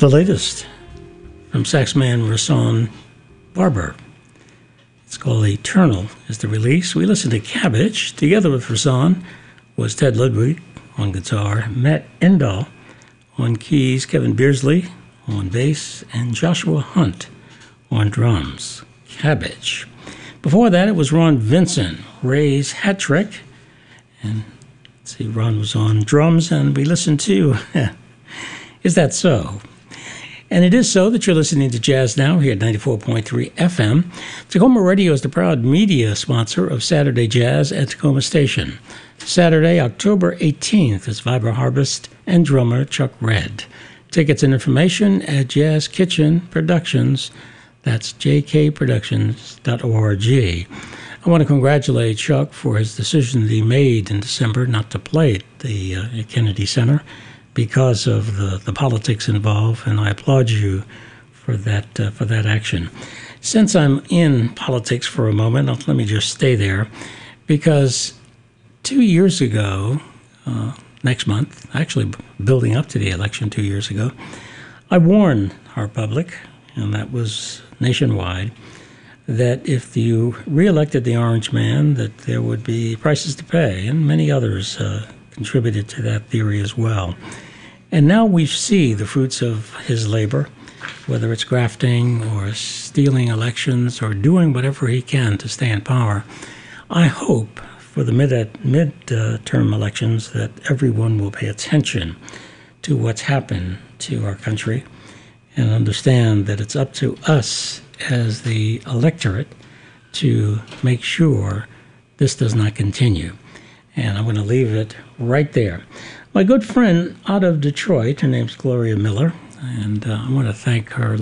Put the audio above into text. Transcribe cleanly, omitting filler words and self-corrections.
The latest from saxman Rahsaan Barber. It's called Eternal is the release. We listened to Cabbage. Together with Rahsaan was Ted Ludwig on guitar, Matt Endall on keys, Kevin Beersley on bass, and Joshua Hunt on drums. Cabbage. Before that, it was Ron Vincent, Ray's Hat Trick. And let's see, Ron was on drums, and we listened to Is That So? And it is so that you're listening to Jazz Now here at 94.3 FM. Tacoma Radio is the proud media sponsor of Saturday Jazz at Tacoma Station. Saturday, October 18th, is Vibra Harvest and drummer Chuck Red. Tickets and information at Jazz Kitchen Productions. That's jkproductions.org. I want to congratulate Chuck for his decision that he made in December not to play at the Kennedy Center because of the politics involved, and I applaud you for that action. Since I'm in politics for a moment, let me just stay there, because 2 years ago, next month, actually building up to the election 2 years ago, I warned our public, and that was nationwide, that if you reelected the Orange Man, that there would be prices to pay, and many others contributed to that theory as well. And now we see the fruits of his labor, whether it's grafting or stealing elections or doing whatever he can to stay in power. I hope for the mid-term elections that everyone will pay attention to what's happened to our country and understand that it's up to us as the electorate to make sure this does not continue. And I'm going to leave it right there. My good friend out of Detroit, her name's Gloria Miller, and I want to thank her